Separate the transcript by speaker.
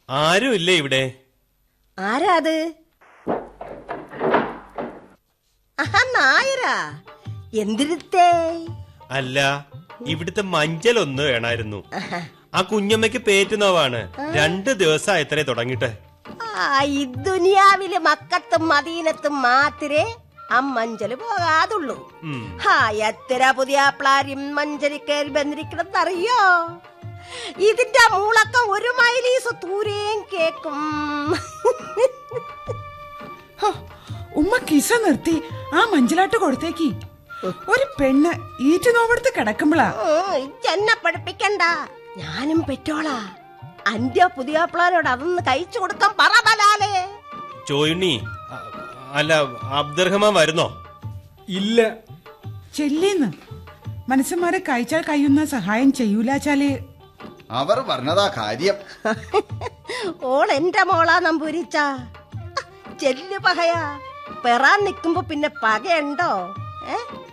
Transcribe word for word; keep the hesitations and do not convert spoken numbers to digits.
Speaker 1: ആരും ഇല്ലേ ഇവിടെ?
Speaker 2: ആരാ അത്? നായരാ, എന്തിരുത്തേ?
Speaker 3: അല്ല, ഇവിടുത്തെ മഞ്ചൽ ഒന്ന് വേണമായിരുന്നു. ആ കുഞ്ഞമ്മയ്ക്ക് പേറ്റുന്നവാണ്. രണ്ടു ദിവസം എത്ര തുടങ്ങിട്ട്.
Speaker 2: ഈ ദുനിയാവില് മക്കത്തും മദീനത്തും മാത്രേ ആ മഞ്ചല് പോകാതുള്ളൂ. ഹാ, എത്ര പുതിയ പ്ലാരും മഞ്ചലി കയറി ബന്ധിരിക്കണമെന്നറിയോ? ഇതിന്റെ മൂളക്കം ഒരു മൈലീസ് ദൂരേം കേക്കും.
Speaker 4: ഉമ്മ കിസ നിർത്തി ആ മഞ്ചലാട്ട് കൊടുത്തേക്ക്. ഒരു പെണ്ണ് ഈറ്റു നോവെടുത്ത് കിടക്കുമ്പോളാ.
Speaker 2: എന്നെ പഠിപ്പിക്കണ്ട, ഞാനും പെറ്റോളാ. അന്റെ പുതിയ പ്ലാനോട് അതൊന്ന് കഴിച്ചു കൊടുക്കാൻ പറ ബലാലേ.
Speaker 3: ചോയുണ്ണി, അല്ല അബ്ദുറഹ്മാൻ വരുന്നോ?
Speaker 1: ഇല്ല.
Speaker 4: ചെല്ലിന്ന് മനസ്സന്മാരെ കഴിച്ചാൽ കഴിയുന്ന സഹായം ചെയ്യൂലാച്ചാല്
Speaker 5: അവർ പറഞ്ഞതാ കാര്യം.
Speaker 2: ഓൾ എന്റെ മോളാ നമ്പൂരിച്ച. ചെല്ലു പകയാ പെറാൻ നിക്കുമ്പോ പിന്നെ പകയുണ്ടോ? ഏ